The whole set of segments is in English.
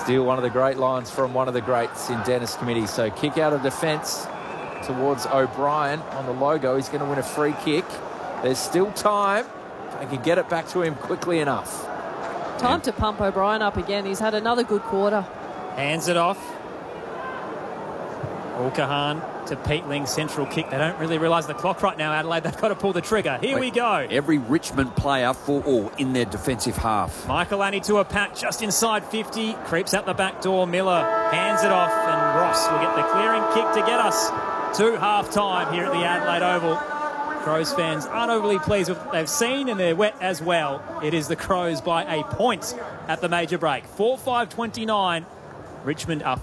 steal one of the great lines from one of the greats in Dennis Committee. So kick out of defence towards O'Brien on the logo. He's going to win a free kick. There's still time. They can get it back to him quickly enough. Time to pump O'Brien up again. He's had another good quarter. Hands it off. All-Kahan to Peatling, central kick. They don't really realise the clock right now, Adelaide. They've got to pull the trigger. Here we go. Every Richmond player for all in their defensive half. Michael Annie to a pat just inside 50. Creeps out the back door. Miller hands it off, and Ross will get the clearing kick to get us to half-time here at the Adelaide Oval. Crows fans aren't overly pleased with what they've seen, and they're wet as well. It is the Crows by a point at the major break. 4-5-29. Richmond are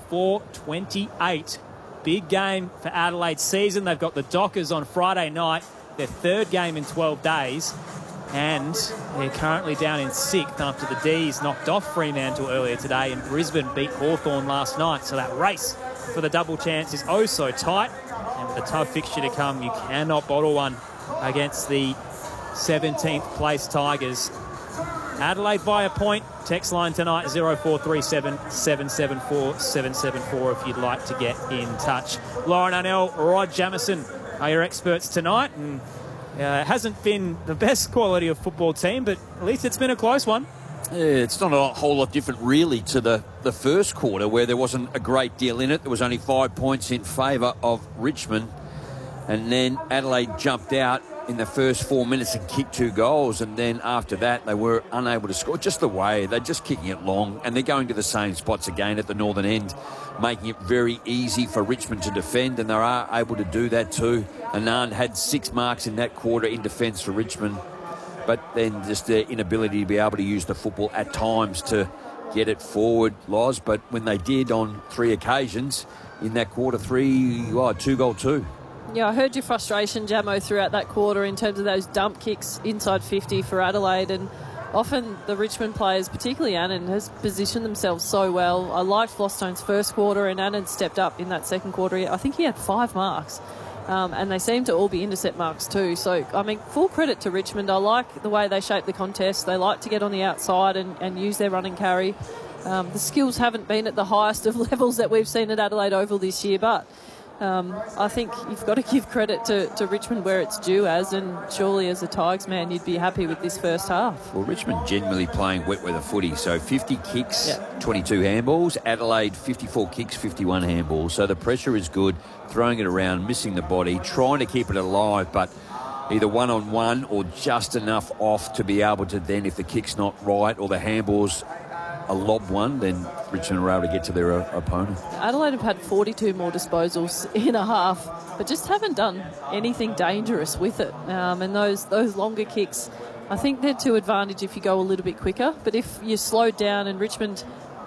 4-4-28. Big game for Adelaide's season. They've got the Dockers on Friday night, their third game in 12 days. And they're currently down in 6th after the D's knocked off Fremantle earlier today, and Brisbane beat Hawthorn last night. So that race for the double chance is oh so tight. And with a tough fixture to come, you cannot bottle one against the 17th place Tigers. Adelaide by a point. Text line tonight 0437 774 774 if you'd like to get in touch. Lauren Arnell, Rod Jamieson are your experts tonight, and it hasn't been the best quality of football team, but at least it's been a close one. Yeah, it's not a whole lot different really to the first quarter, where there wasn't a great deal in it. There was only 5 points in favour of Richmond, and then Adelaide jumped out in the first 4 minutes and kicked 2 goals, and then after that they were unable to score. Just the way they're just kicking it long, and they're going to the same spots again at the northern end, making it very easy for Richmond to defend, and they are able to do that too. Anand had 6 marks in that quarter in defence for Richmond, but then just their inability to be able to use the football at times to get it forward, Loz. But when they did on 3 occasions in that quarter 3, 2-goal 2. Yeah, I heard your frustration, Jamo, throughout that quarter in terms of those dump kicks inside 50 for Adelaide, and often the Richmond players, particularly Annan, has positioned themselves so well. I liked Flosstone's first quarter, and Annan stepped up in that second quarter. I think he had 5 marks, and they seem to all be intercept marks too. So, I mean, full credit to Richmond. I like the way they shape the contest. They like to get on the outside and use their run and carry. The skills haven't been at the highest of levels that we've seen at Adelaide Oval this year, but I think you've got to give credit to Richmond where it's due and surely as a Tigers man you'd be happy with this first half. Well, Richmond generally playing wet weather footy, so 50 kicks, 22 handballs. Adelaide 54 kicks, 51 handballs. So the pressure is good, throwing it around, missing the body, trying to keep it alive, but either one-on-one or just enough off to be able to then, if the kick's not right or the handball's a lob one, then Richmond were able to get to their opponent. Adelaide have had 42 more disposals in a half, but just haven't done anything dangerous with it. And those longer kicks, I think they're to advantage if you go a little bit quicker. But if you slowed down, and Richmond,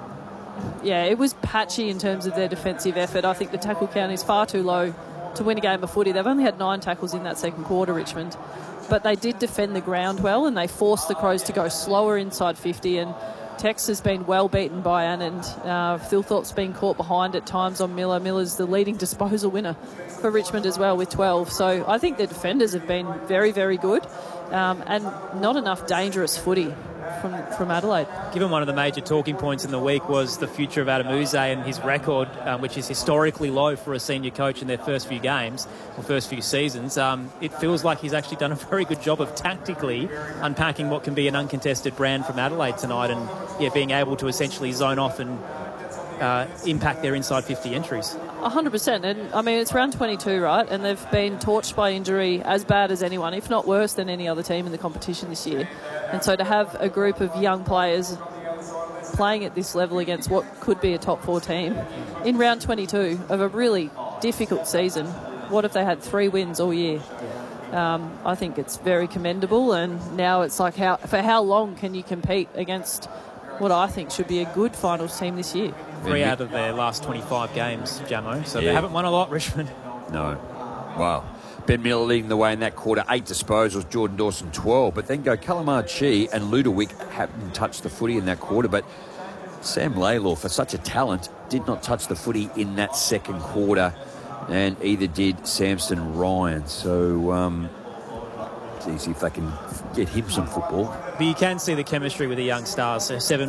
it was patchy in terms of their defensive effort. I think the tackle count is far too low to win a game of footy. They've only had 9 tackles in that second quarter, Richmond. But they did defend the ground well, and they forced the Crows to go slower inside 50, and Tex has been well beaten by Anand. Thilthorpe's been caught behind at times on Miller. Miller's the leading disposal winner for Richmond as well with 12. So I think the defenders have been very, very good, and not enough dangerous footy from Adelaide. Given one of the major talking points in the week was the future of Adam Uze and his record, which is historically low for a senior coach in their first few games or first few seasons, it feels like he's actually done a very good job of tactically unpacking what can be an uncontested brand from Adelaide tonight, and being able to essentially zone off and impact their inside 50 entries. 100%. And I mean, it's round 22, right? And they've been torched by injury as bad as anyone, if not worse than any other team in the competition this year. And so to have a group of young players playing at this level against what could be a top 4 team in round 22 of a really difficult season, what if they had 3 wins all year? I think it's very commendable, and now it's like, for how long can you compete against what I think should be a good finals team this year? 3 out of their last 25 games, Jamo, so they haven't won a lot, Richmond. No. Wow. Ben Miller leading the way in that quarter, 8 disposals, Jordan Dawson 12, but then go Calamar Chi and Ludovic haven't touched the footy in that quarter, but Sam Laylaw, for such a talent, did not touch the footy in that second quarter, and either did Samson Ryan. So see if they can get him some football. But you can see the chemistry with the young stars. So 7